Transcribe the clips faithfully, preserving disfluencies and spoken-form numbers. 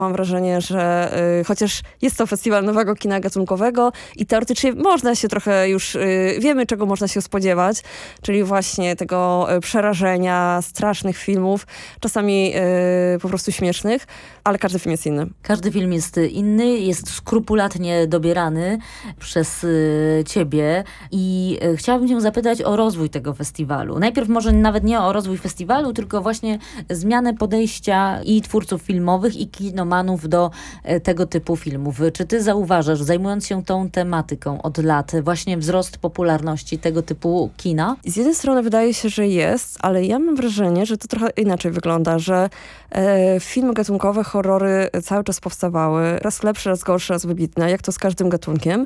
Mam wrażenie, że y, chociaż jest to festiwal nowego kina gatunkowego i teoretycznie można się trochę już, y, wiemy czego można się spodziewać, czyli właśnie tego y, przerażenia, strasznych filmów, czasami y, po prostu śmiesznych, ale każdy film jest inny. Każdy film jest inny, jest skrupulatnie dobierany przez y, ciebie i y, chciałabym cię zapytać o rozwój tego festiwalu. Najpierw może nawet nie o rozwój festiwalu, tylko właśnie zmianę podejścia i twórców filmowych, i kinomanów do y, tego typu filmów. Czy ty zauważasz, zajmując się tą tematyką od lat, właśnie wzrost popularności tego typu kina? Z jednej strony wydaje się, że jest, ale ja mam wrażenie, że to trochę inaczej wygląda, że e, filmy gatunkowe, horrory cały czas powstawały, raz lepsze, raz gorsze, raz wybitne, jak to z każdym gatunkiem,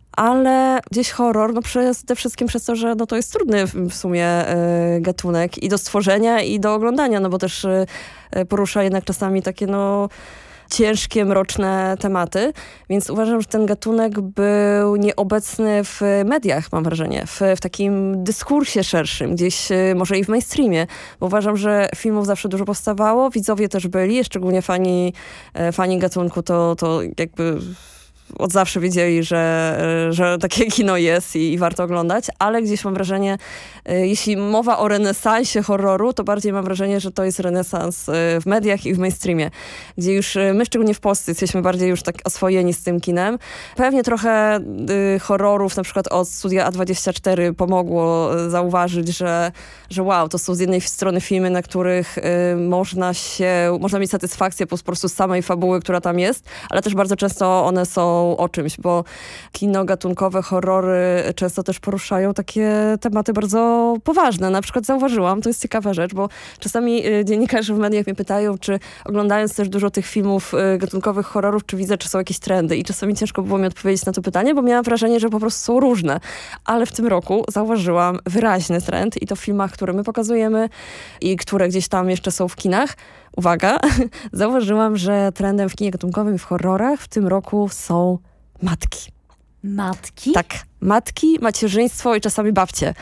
ale gdzieś horror, no przede wszystkim przez to, że no to jest trudny w sumie e, gatunek i do stworzenia, i do oglądania, no bo też e, porusza jednak czasami takie no ciężkie, mroczne tematy, więc uważam, że ten gatunek był nieobecny w mediach, mam wrażenie, w, w takim dyskursie szerszym, gdzieś może i w mainstreamie, bo uważam, że filmów zawsze dużo powstawało, widzowie też byli, szczególnie fani, fani gatunku, to, to jakby od zawsze wiedzieli, że, że takie kino jest i, i warto oglądać, ale gdzieś mam wrażenie, y, jeśli mowa o renesansie horroru, to bardziej mam wrażenie, że to jest renesans y, w mediach i w mainstreamie, gdzie już y, my, szczególnie w Polsce, jesteśmy bardziej już tak oswojeni z tym kinem. Pewnie trochę y, horrorów, na przykład od Studia A dwadzieścia cztery pomogło y, zauważyć, że, że wow, to są z jednej strony filmy, na których y, można się, można mieć satysfakcję po prostu z samej fabuły, która tam jest, ale też bardzo często one są o czymś, bo kino gatunkowe, horrory często też poruszają takie tematy bardzo poważne. Na przykład zauważyłam, to jest ciekawa rzecz, bo czasami y, dziennikarze w mediach mnie pytają, czy oglądając też dużo tych filmów y, gatunkowych, horrorów, czy widzę, czy są jakieś trendy. I czasami ciężko było mi odpowiedzieć na to pytanie, bo miałam wrażenie, że po prostu są różne. Ale w tym roku zauważyłam wyraźny trend i to w filmach, które my pokazujemy i które gdzieś tam jeszcze są w kinach. Uwaga, zauważyłam, że trendem w kinie gatunkowym i w horrorach w tym roku są matki. Matki? Tak, matki, macierzyństwo i czasami babcie.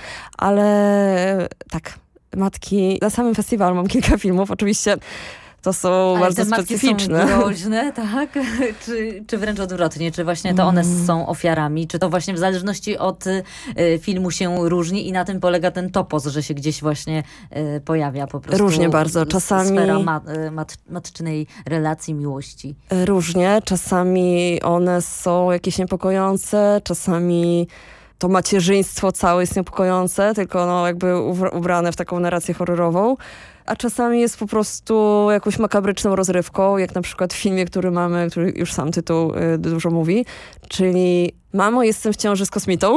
Ale tak, matki. Na samym festiwalu mam kilka filmów, oczywiście to są Ale bardzo te matki specyficzne. są groźne, tak? Czy, czy wręcz odwrotnie? Czy właśnie to one Mm. są ofiarami? Czy to właśnie w zależności od y, filmu się różni i na tym polega ten topos, że się gdzieś właśnie y, pojawia po prostu Różnie bardzo. Czasami sfera ma, y, mat, matczynej relacji, miłości. Różnie. Czasami one są jakieś niepokojące, czasami to macierzyństwo całe jest niepokojące, tylko no jakby ubra- ubrane w taką narrację horrorową. A czasami jest po prostu jakąś makabryczną rozrywką, jak na przykład w filmie, który mamy, który już sam tytuł y, dużo mówi, czyli Mamo, jestem w ciąży z kosmitą.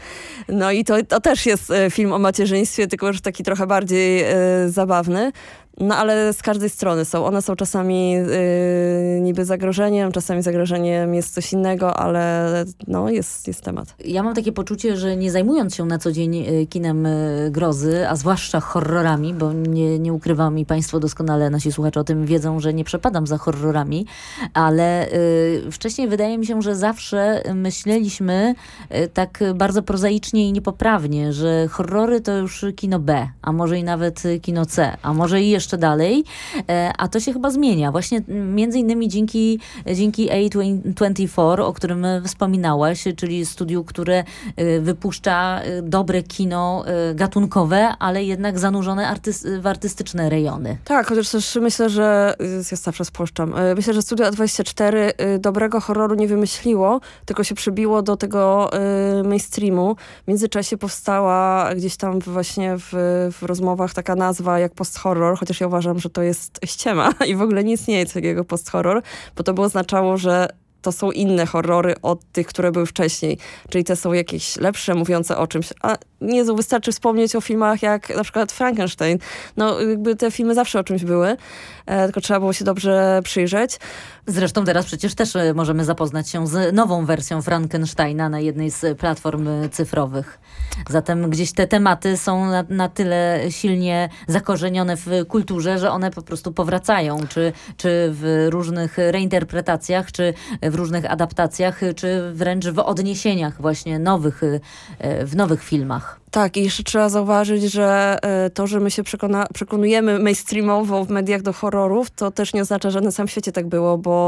No i to, to też jest y, film o macierzyństwie, tylko już taki trochę bardziej y, zabawny. No ale z każdej strony są. One są czasami y, niby zagrożeniem, czasami zagrożeniem jest coś innego, ale no jest, jest temat. Ja mam takie poczucie, że nie zajmując się na co dzień y, kinem y, grozy, a zwłaszcza horrorami, bo nie, nie ukrywam i państwo doskonale, nasi słuchacze o tym wiedzą, że nie przepadam za horrorami, ale y, wcześniej wydaje mi się, że zawsze myśleliśmy y, tak bardzo prozaicznie i niepoprawnie, że horrory to już kino B, a może i nawet kino C, a może i jeszcze dalej, a to się chyba zmienia. Właśnie między innymi dzięki, dzięki A dwadzieścia cztery, o którym wspominałaś, czyli studiu, które wypuszcza dobre kino gatunkowe, ale jednak zanurzone arty- w artystyczne rejony. Tak, chociaż też myślę, że ja zawsze spłaszczam. Myślę, że Studio A dwadzieścia cztery dobrego horroru nie wymyśliło, tylko się przybiło do tego mainstreamu. W międzyczasie powstała gdzieś tam właśnie w, w rozmowach taka nazwa jak post-horror, chociaż ja uważam, że to jest ściema i w ogóle nie istnieje takiego post-horror, bo to by oznaczało, że to są inne horrory od tych, które były wcześniej. Czyli te są jakieś lepsze, mówiące o czymś. A nie wystarczy wspomnieć o filmach jak na przykład Frankenstein. No jakby te filmy zawsze o czymś były, e, tylko trzeba było się dobrze przyjrzeć. Zresztą teraz przecież też możemy zapoznać się z nową wersją Frankensteina na jednej z platform cyfrowych. Zatem gdzieś te tematy są na, na tyle silnie zakorzenione w kulturze, że one po prostu powracają. Czy, czy w różnych reinterpretacjach, czy w różnych adaptacjach, czy wręcz w odniesieniach właśnie nowych, w nowych filmach. filmach. Tak, i jeszcze trzeba zauważyć, że to, że my się przekona- przekonujemy mainstreamowo w mediach do horrorów, to też nie oznacza, że na całym świecie tak było, bo